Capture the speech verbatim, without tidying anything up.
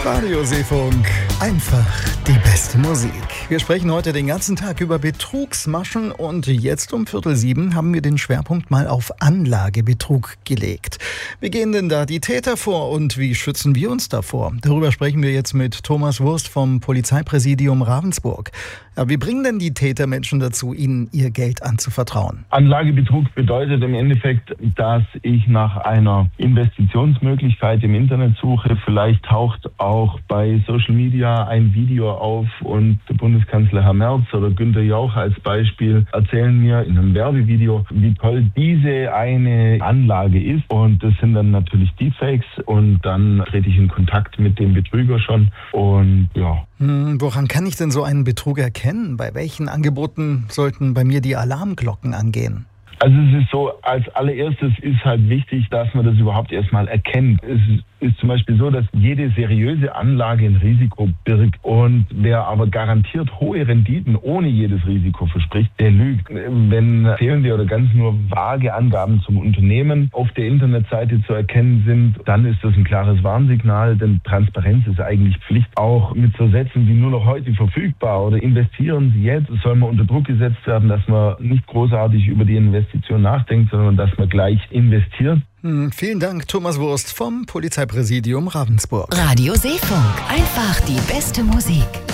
Radio Seefunk, einfach die beste Musik. Wir sprechen heute den ganzen Tag über Betrugsmaschen und jetzt um Viertel sieben haben wir den Schwerpunkt mal auf Anlagebetrug gelegt. Wie gehen denn da die Täter vor und wie schützen wir uns davor? Darüber sprechen wir jetzt mit Thomas Wurst vom Polizeipräsidium Ravensburg. Ja, wie bringen denn die Täter Menschen dazu, ihnen ihr Geld anzuvertrauen? Anlagebetrug bedeutet im Endeffekt, dass ich nach einer Investitionsmöglichkeit im Internet suche. Vielleicht taucht auch bei Social Media ein Video auf und der Bundeskanzler Herr Merz oder Günther Jauch als Beispiel erzählen mir in einem Werbevideo, wie toll diese eine Anlage ist. Und das sind dann natürlich Deepfakes und dann trete ich in Kontakt mit dem Betrüger schon und ja. Hm, woran kann ich denn so einen Betrug erkennen? Bei welchen Angeboten sollten bei mir die Alarmglocken angehen? Also es ist so, als allererstes ist halt wichtig, dass man das überhaupt erstmal erkennt. Es ist zum Beispiel so, dass jede seriöse Anlage ein Risiko birgt. Und wer aber garantiert hohe Renditen ohne jedes Risiko verspricht, der lügt. Wenn fehlende oder ganz nur vage Angaben zum Unternehmen auf der Internetseite zu erkennen sind, dann ist das ein klares Warnsignal, denn Transparenz ist eigentlich Pflicht. Auch mit so Sätzen wie nur noch heute verfügbar oder investieren Sie jetzt, soll man unter Druck gesetzt werden, dass man nicht großartig über die Investition nachdenkt, sondern dass man gleich investiert. Hm, vielen Dank, Thomas Wurst vom Polizeipräsidium Ravensburg. Radio Seefunk, einfach die beste Musik.